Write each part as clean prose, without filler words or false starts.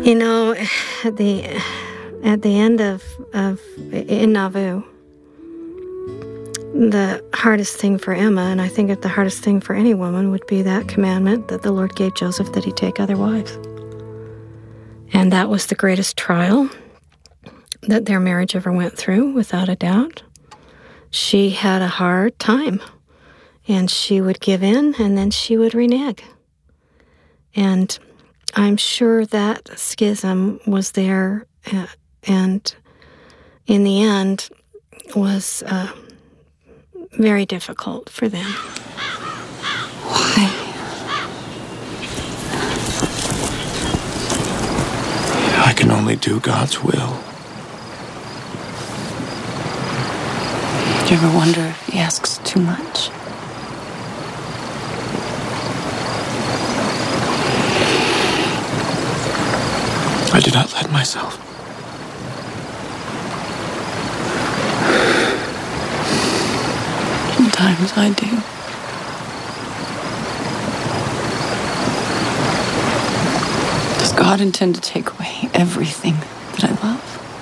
You know, at the end of in Nauvoo, the hardest thing for Emma, and I think the hardest thing for any woman, would be that commandment that the Lord gave Joseph, that he take other wives. And that was the greatest trial that their marriage ever went through, without a doubt. She had a hard time, and she would give in, and then she would renege. And I'm sure that schism was there, and in the end was very difficult for them. Why? I can only do God's will. Do you ever wonder if he asks too much? I do not let myself. Sometimes I do. Does God intend to take away everything that I love?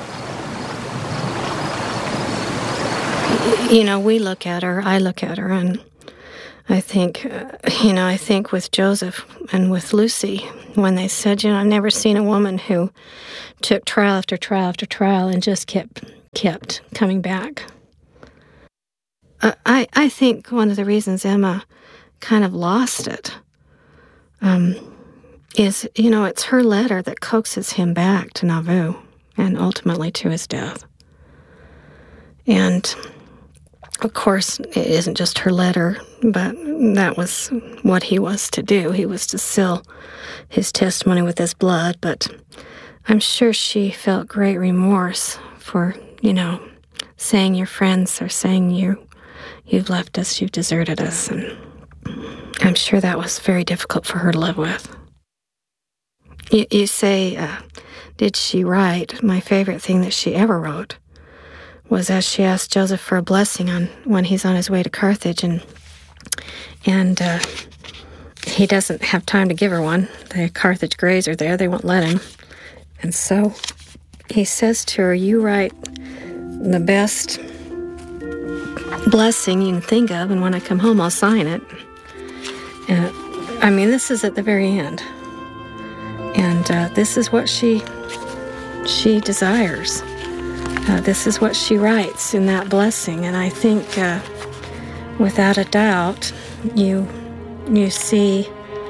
You know, we look at her, I look at her, and I think, I think with Joseph and with Lucy, when they said, I've never seen a woman who took trial after trial after trial and just kept coming back. I think one of the reasons Emma kind of lost it is, it's her letter that coaxes him back to Nauvoo and ultimately to his death. And of course, it isn't just her letter, but that was what he was to do. He was to seal his testimony with his blood, but I'm sure she felt great remorse for, saying your friends are saying you've left us, you've deserted us, and I'm sure that was very difficult for her to live with. You say, did she write? My favorite thing that she ever wrote was as she asked Joseph for a blessing when he's on his way to Carthage, and he doesn't have time to give her one. The Carthage Greys are there; they won't let him, and so he says to her, "You write the best blessing you can think of, and when I come home, I'll sign it." This is at the very end, and this is what she desires. This is what she writes in that blessing, and I think, without a doubt, you see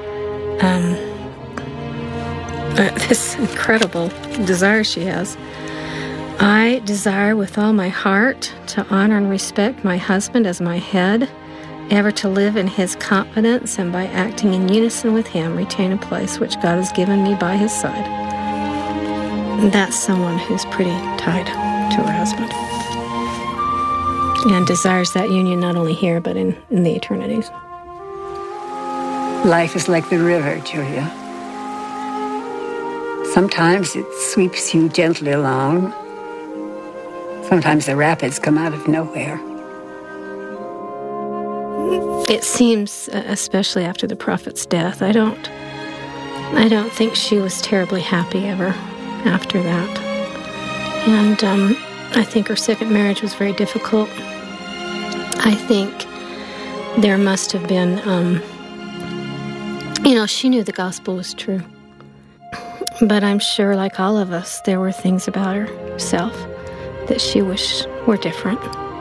this incredible desire she has. I desire with all my heart to honor and respect my husband as my head, ever to live in his confidence, and by acting in unison with him, retain a place which God has given me by his side. That's someone who's pretty tied to her husband and desires that union not only here but in the eternities. Life is like the river, Julia. Sometimes it sweeps you gently along. Sometimes the rapids come out of nowhere. It seems, especially after the prophet's death, I don't think she was terribly happy ever after that. And I think her second marriage was very difficult. I think there must have been, she knew the gospel was true. But I'm sure, like all of us, there were things about herself that she wished were different.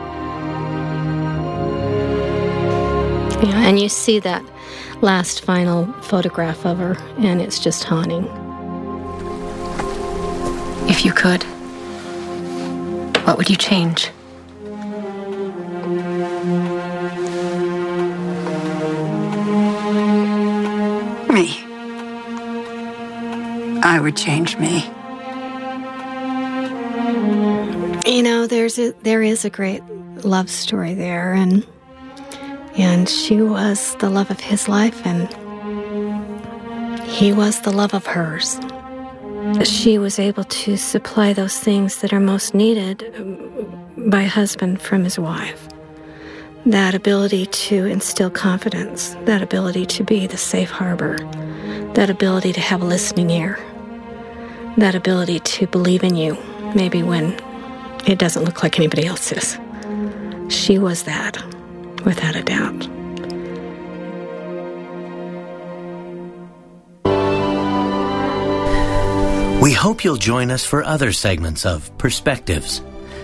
Yeah, and you see that last final photograph of her, and it's just haunting. If you could, what would you change? Me. I would change me. There is a great love story there, and she was the love of his life, and he was the love of hers. She was able to supply those things that are most needed by a husband from his wife. That ability to instill confidence, that ability to be the safe harbor, that ability to have a listening ear, that ability to believe in you, maybe when it doesn't look like anybody else is. She was that, without a doubt. We hope you'll join us for other segments of Perspectives,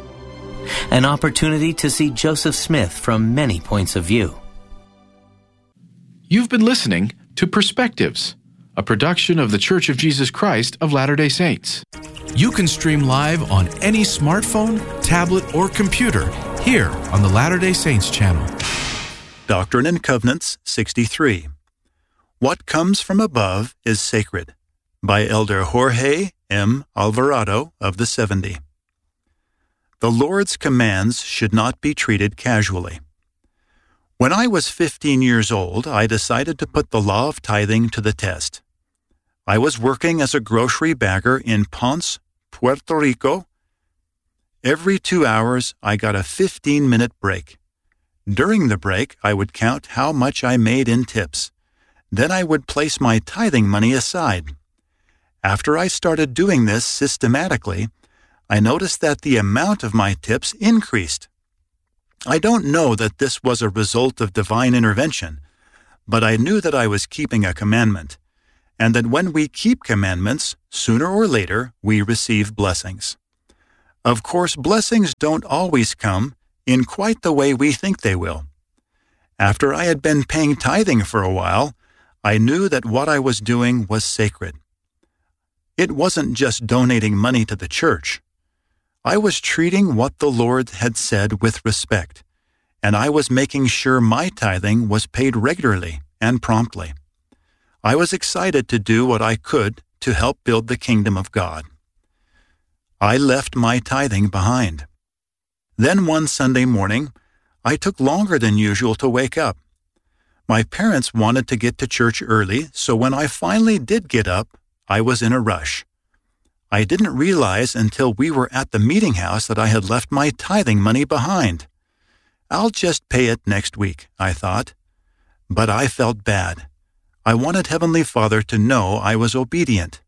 an opportunity to see Joseph Smith from many points of view. You've been listening to Perspectives, a production of The Church of Jesus Christ of Latter-day Saints. You can stream live on any smartphone, tablet, or computer here on the Latter-day Saints channel. Doctrine and Covenants 63. What Comes from Above is Sacred, by Elder Jorge M. Alvarado of the 70. The Lord's commands should not be treated casually. When I was 15 years old, I decided to put the law of tithing to the test. I was working as a grocery bagger in Ponce, Puerto Rico. Every 2 hours, I got a 15-minute break. During the break, I would count how much I made in tips. Then I would place my tithing money aside. After I started doing this systematically, I noticed that the amount of my tips increased. I don't know that this was a result of divine intervention, but I knew that I was keeping a commandment, and that when we keep commandments, sooner or later we receive blessings. Of course, blessings don't always come in quite the way we think they will. After I had been paying tithing for a while, I knew that what I was doing was sacred. It wasn't just donating money to the church. I was treating what the Lord had said with respect, and I was making sure my tithing was paid regularly and promptly. I was excited to do what I could to help build the kingdom of God. I left my tithing behind. Then one Sunday morning, I took longer than usual to wake up. My parents wanted to get to church early, so when I finally did get up, I was in a rush. I didn't realize until we were at the meeting house that I had left my tithing money behind. I'll just pay it next week, I thought. But I felt bad. I wanted Heavenly Father to know I was obedient.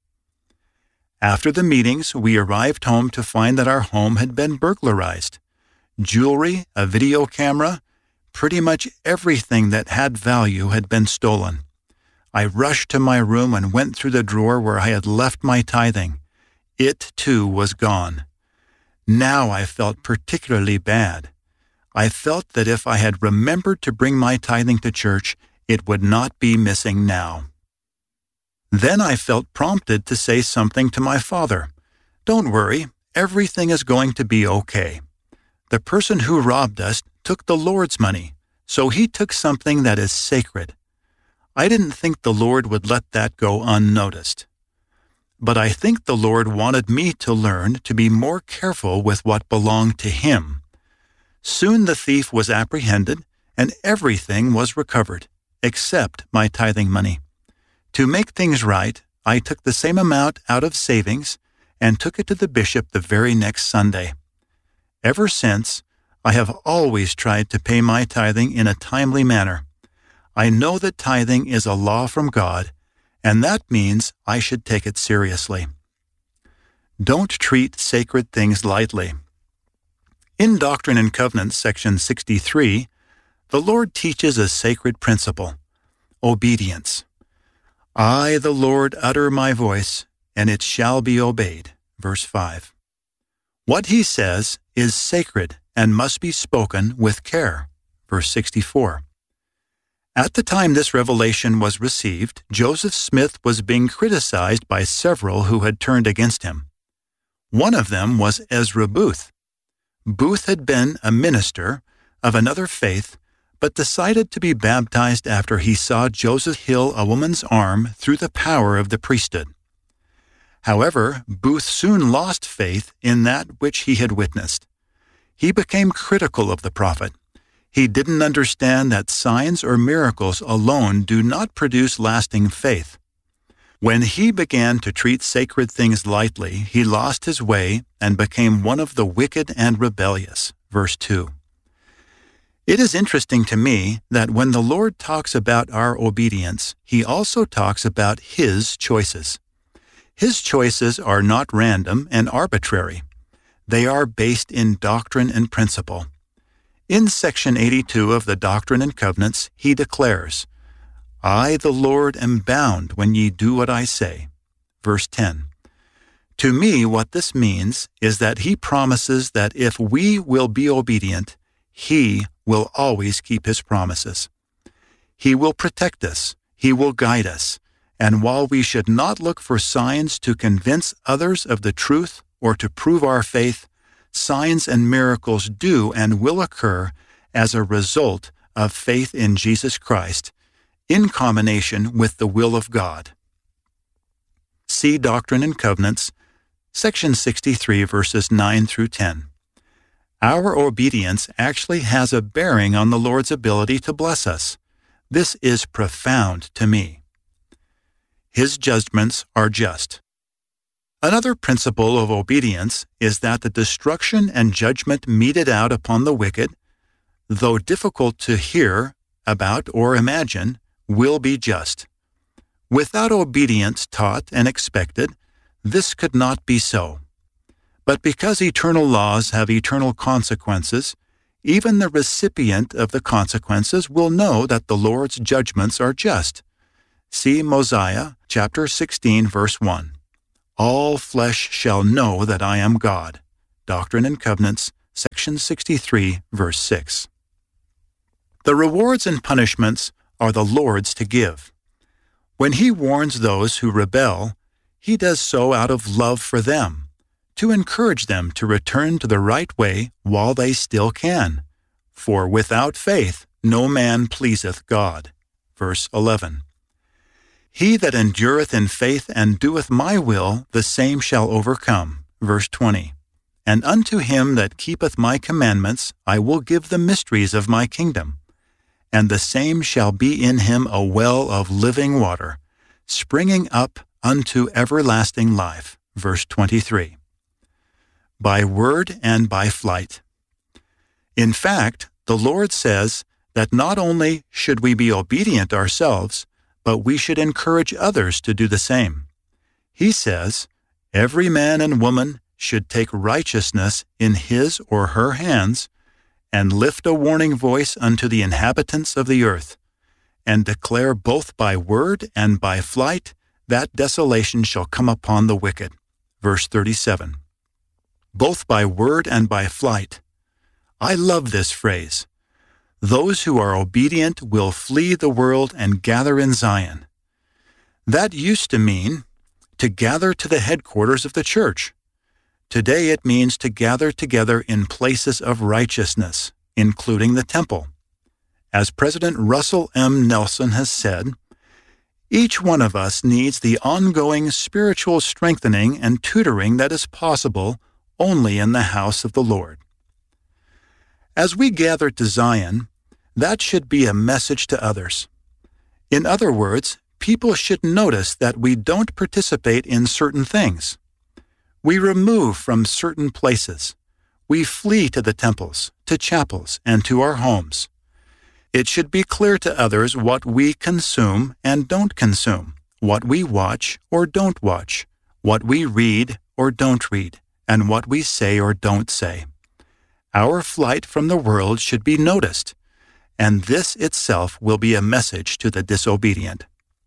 After the meetings, we arrived home to find that our home had been burglarized. Jewelry, a video camera, pretty much everything that had value had been stolen. I rushed to my room and went through the drawer where I had left my tithing. It, too, was gone. Now I felt particularly bad. I felt that if I had remembered to bring my tithing to church, it would not be missing now. Then I felt prompted to say something to my father. Don't worry, everything is going to be okay. The person who robbed us took the Lord's money, so he took something that is sacred. I didn't think the Lord would let that go unnoticed. But I think the Lord wanted me to learn to be more careful with what belonged to Him. Soon the thief was apprehended, and everything was recovered, except my tithing money. To make things right, I took the same amount out of savings and took it to the bishop the very next Sunday. Ever since, I have always tried to pay my tithing in a timely manner. I know that tithing is a law from God, and that means I should take it seriously. Don't treat sacred things lightly. In Doctrine and Covenants, section 63, the Lord teaches a sacred principle: obedience. I, the Lord, utter my voice, and it shall be obeyed. Verse 5. What He says is sacred and must be spoken with care. Verse 64. At the time this revelation was received, Joseph Smith was being criticized by several who had turned against him. One of them was Ezra Booth. Booth had been a minister of another faith, but decided to be baptized after he saw Joseph heal a woman's arm through the power of the priesthood. However, Booth soon lost faith in that which he had witnessed. He became critical of the prophet. He didn't understand that signs or miracles alone do not produce lasting faith. When he began to treat sacred things lightly, he lost his way and became one of the wicked and rebellious. Verse 2. It is interesting to me that when the Lord talks about our obedience, He also talks about His choices. His choices are not random and arbitrary. They are based in doctrine and principle. In section 82 of the Doctrine and Covenants, he declares, I, the Lord, am bound when ye do what I say. Verse 10. To me, what this means is that he promises that if we will be obedient, he will always keep his promises. He will protect us. He will guide us. And while we should not look for signs to convince others of the truth or to prove our faith, signs and miracles do and will occur as a result of faith in Jesus Christ, in combination with the will of God. See Doctrine and Covenants, section 63, verses 9 through 10. Our obedience actually has a bearing on the Lord's ability to bless us. This is profound to me. His judgments are just. Another principle of obedience is that the destruction and judgment meted out upon the wicked, though difficult to hear about or imagine, will be just. Without obedience taught and expected, this could not be so. But because eternal laws have eternal consequences, even the recipient of the consequences will know that the Lord's judgments are just. See Mosiah chapter 16, verse 1. All flesh shall know that I am God. Doctrine and Covenants, section 63, verse 6. The rewards and punishments are the Lord's to give. When he warns those who rebel, he does so out of love for them, to encourage them to return to the right way while they still can. For without faith no man pleaseth God. Verse 11. He that endureth in faith and doeth my will, the same shall overcome. Verse 20. And unto him that keepeth my commandments I will give the mysteries of my kingdom. And the same shall be in him a well of living water, springing up unto everlasting life. Verse 23. By word and by flight. In fact, the Lord says that not only should we be obedient ourselves, but we should encourage others to do the same. He says, every man and woman should take righteousness in his or her hands, and lift a warning voice unto the inhabitants of the earth, and declare both by word and by flight that desolation shall come upon the wicked. Verse 37. Both by word and by flight. I love this phrase. Those who are obedient will flee the world and gather in Zion. That used to mean to gather to the headquarters of the church. Today it means to gather together in places of righteousness, including the temple. As President Russell M. Nelson has said, each one of us needs the ongoing spiritual strengthening and tutoring that is possible only in the house of the Lord. As we gather to Zion, that should be a message to others. In other words, people should notice that we don't participate in certain things. We remove from certain places. We flee to the temples, to chapels, and to our homes. It should be clear to others what we consume and don't consume, what we watch or don't watch, what we read or don't read, and what we say or don't say. Our flight from the world should be noticed, and this itself will be a message to the disobedient.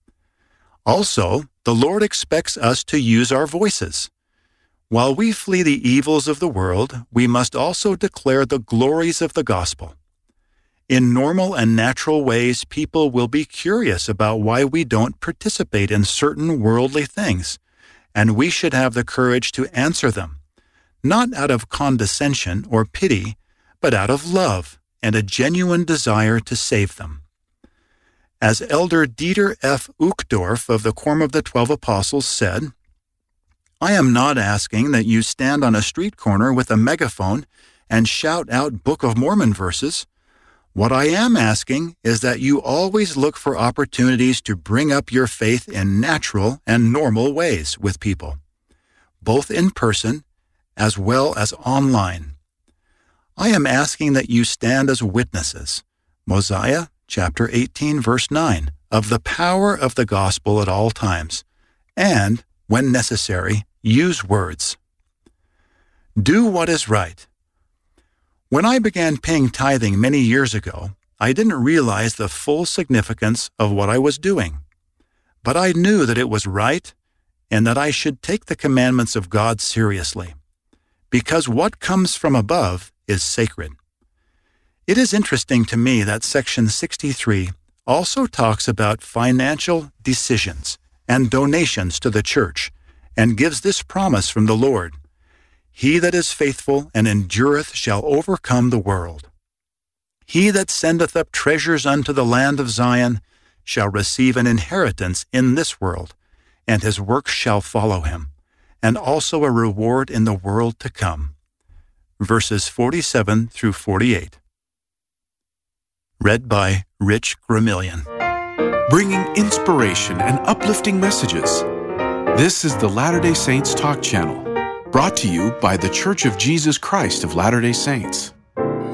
Also, the Lord expects us to use our voices. While we flee the evils of the world, we must also declare the glories of the gospel. In normal and natural ways, people will be curious about why we don't participate in certain worldly things, and we should have the courage to answer them, not out of condescension or pity, but out of love and a genuine desire to save them. As Elder Dieter F. Uchtdorf of the Quorum of the 12 Apostles said, I am not asking that you stand on a street corner with a megaphone and shout out Book of Mormon verses. What I am asking is that you always look for opportunities to bring up your faith in natural and normal ways with people, both in person as well as online. I am asking that you stand as witnesses, Mosiah chapter 18, verse 9, of the power of the gospel at all times, and When necessary, use words. Do what is right. When I began paying tithing many years ago, I didn't realize the full significance of what I was doing. But I knew that it was right and that I should take the commandments of God seriously, because what comes from above is sacred. It is interesting to me that section 63 also talks about financial decisions and donations to the church, and gives this promise from the Lord: He that is faithful and endureth shall overcome the world. He that sendeth up treasures unto the land of Zion shall receive an inheritance in this world, and his works shall follow him, and also a reward in the world to come. Verses 47 through 48. Read by Rich Gramillion. Bringing inspiration and uplifting messages. This is the Latter-day Saints Talk Channel, brought to you by The Church of Jesus Christ of Latter-day Saints.